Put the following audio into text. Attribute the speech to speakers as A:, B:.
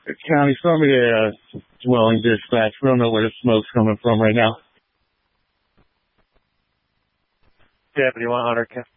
A: County, somebody dwelling dispatch. We don't know where the smoke's coming from right now.
B: Deputy 100,